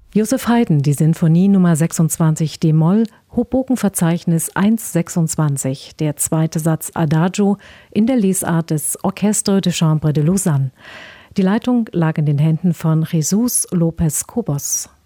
Joseph Haydn, die Sinfonie Nummer 26 d-Moll, Hochbogenverzeichnis 126, der zweite Satz Adagio in der Lesart des Orchestre de Chambre de Lausanne. Die Leitung lag in den Händen von Jesús López Cobos.